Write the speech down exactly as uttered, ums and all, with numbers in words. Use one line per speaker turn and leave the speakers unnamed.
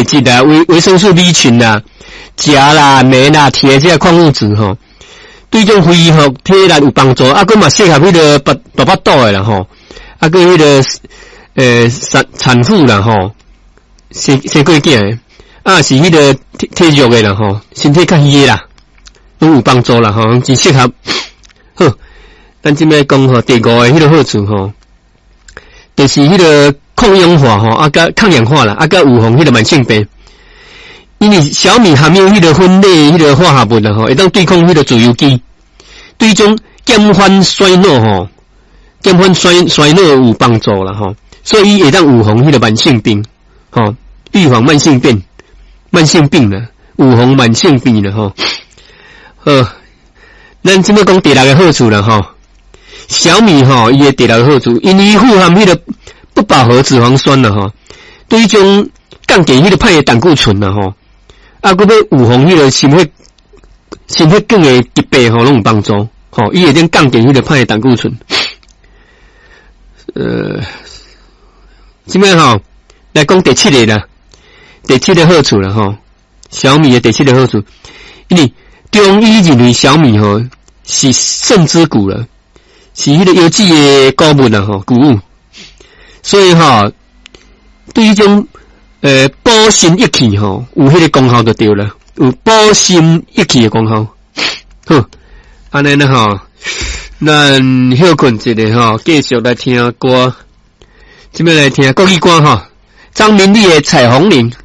铁质啦、维维生素 B 群啦、钾啦、镁啦、铁这些矿物质吼，对种恢复体力有帮助。啊，佮嘛适合迄个八大巴肚的啦吼，啊，佮迄个呃产产妇啦吼，生生过囝的，啊是迄个体体弱的啦吼，身体较虚的啦，都有帮助啦吼，真适合。好，咱即摆讲吼第五个迄个好处吼，就是迄个抗氧化吼，啊甲抗氧化啦，啊甲预防迄个慢性病。因为小米含有迄个酚类迄个化合物啦吼，会当对抗迄个自由基，对种减缓衰老吼，减缓衰衰老有帮助啦吼，所以会当预防迄个慢性病，吼，预防慢性病，慢性病啦，预防慢性病啦吼。好，咱即摆讲第六个好处啦吼，小米吼伊个第六个好处，因为富含迄个不饱和脂肪酸啦吼，对种降低迄个歹的胆固醇啦吼。啊，佮要预防迄个心血心血管的疾病吼，拢有帮助。吼，伊会当降低迄个歹的胆固醇。呃，即摆吼来讲第七个啦，第七个好处啦吼，小米的第七个好处，因为中医认为小米吼是肾之谷了，是迄个有机的谷物啦吼，谷物，所以吼对于种。呃，补心益气吼，有迄个功效就对了，有补心益气的功效。好，安尼呢吼，咱休困一下吼，继续来听歌，这边来听国语歌吼，张明丽的《彩虹岭》。